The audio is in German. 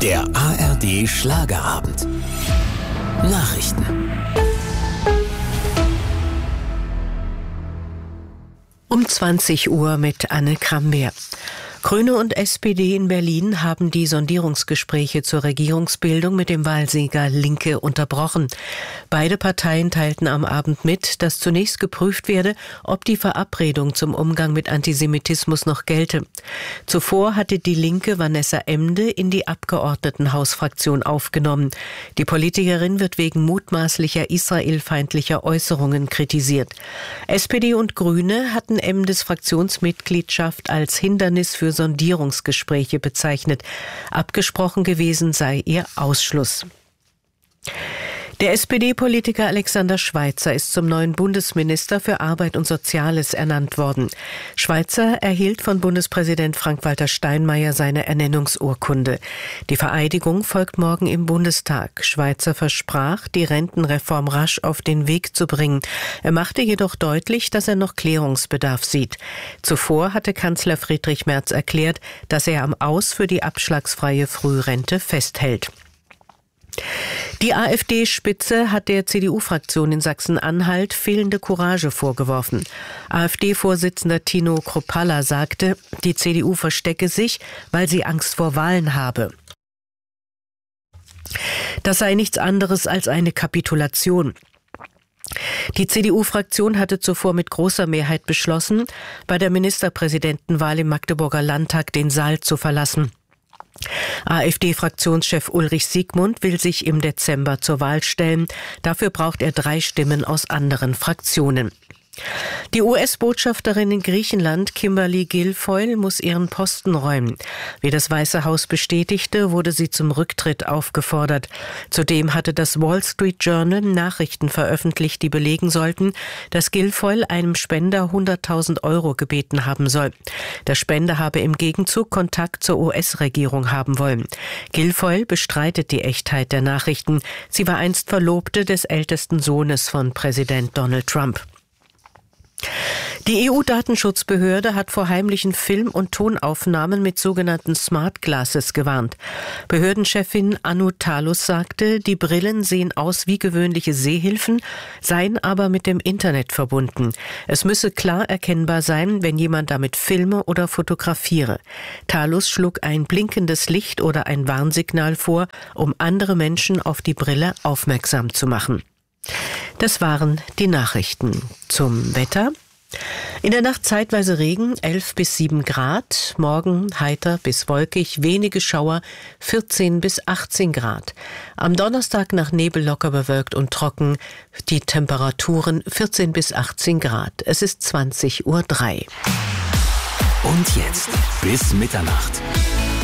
Der ARD Schlagerabend. Nachrichten. Um 20 Uhr mit Anne Krammer. Grüne und SPD in Berlin haben die Sondierungsgespräche zur Regierungsbildung mit dem Wahlsieger Linke unterbrochen. Beide Parteien teilten am Abend mit, dass zunächst geprüft werde, ob die Verabredung zum Umgang mit Antisemitismus noch gelte. Zuvor hatte die Linke Vanessa Emde in die Abgeordnetenhausfraktion aufgenommen. Die Politikerin wird wegen mutmaßlicher israelfeindlicher Äußerungen kritisiert. SPD und Grüne hatten Emdes Fraktionsmitgliedschaft als Hindernis für Sondierungsgespräche bezeichnet. Abgesprochen gewesen sei ihr Ausschluss. Der SPD-Politiker Alexander Schweitzer ist zum neuen Bundesminister für Arbeit und Soziales ernannt worden. Schweitzer erhielt von Bundespräsident Frank-Walter Steinmeier seine Ernennungsurkunde. Die Vereidigung folgt morgen im Bundestag. Schweitzer versprach, die Rentenreform rasch auf den Weg zu bringen. Er machte jedoch deutlich, dass er noch Klärungsbedarf sieht. Zuvor hatte Kanzler Friedrich Merz erklärt, dass er am Aus für die abschlagsfreie Frührente festhält. Die AfD-Spitze hat der CDU-Fraktion in Sachsen-Anhalt fehlende Courage vorgeworfen. AfD-Vorsitzender Tino Kruppalla sagte, die CDU verstecke sich, weil sie Angst vor Wahlen habe. Das sei nichts anderes als eine Kapitulation. Die CDU-Fraktion hatte zuvor mit großer Mehrheit beschlossen, bei der Ministerpräsidentenwahl im Magdeburger Landtag den Saal zu verlassen. AfD-Fraktionschef Ulrich Siegmund will sich im Dezember zur Wahl stellen. Dafür braucht er 3 Stimmen aus anderen Fraktionen. Die US-Botschafterin in Griechenland, Kimberly Guilfoyle, muss ihren Posten räumen. Wie das Weiße Haus bestätigte, wurde sie zum Rücktritt aufgefordert. Zudem hatte das Wall Street Journal Nachrichten veröffentlicht, die belegen sollten, dass Guilfoyle einem Spender 100.000 € gebeten haben soll. Der Spender habe im Gegenzug Kontakt zur US-Regierung haben wollen. Guilfoyle bestreitet die Echtheit der Nachrichten. Sie war einst Verlobte des ältesten Sohnes von Präsident Donald Trump. Die EU-Datenschutzbehörde hat vor heimlichen Film- und Tonaufnahmen mit sogenannten Smart Glasses gewarnt. Behördenchefin Anu Talus sagte, die Brillen sehen aus wie gewöhnliche Sehhilfen, seien aber mit dem Internet verbunden. Es müsse klar erkennbar sein, wenn jemand damit filme oder fotografiere. Talus schlug ein blinkendes Licht oder ein Warnsignal vor, um andere Menschen auf die Brille aufmerksam zu machen. Das waren die Nachrichten. Zum Wetter. In der Nacht zeitweise Regen, 11 bis 7 Grad. Morgen heiter bis wolkig, wenige Schauer, 14 bis 18 Grad. Am Donnerstag nach Nebel locker bewölkt und trocken. Die Temperaturen 14 bis 18 Grad. Es ist 20:03 Uhr. Und jetzt bis Mitternacht.